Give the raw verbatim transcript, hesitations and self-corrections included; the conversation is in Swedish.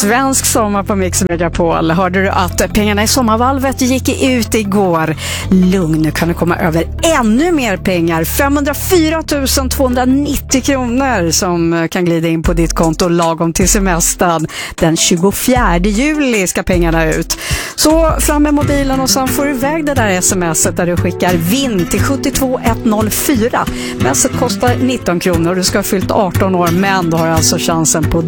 Svensk sommar på Mix Megapol. Hörde du att pengarna i sommarvalvet gick ut igår? Lugn, nu kan det komma över ännu mer pengar. femhundrafyra tusen tvåhundranittio kronor som kan glida in på ditt konto lagom till semestern. Den tjugofjärde juli ska pengarna ut. Så fram med mobilen och sen får du iväg det där smset där du skickar vinn till sju två ett noll fyra. Mässet kostar nitton kronor och du ska ha fyllt arton år, men du har alltså chansen på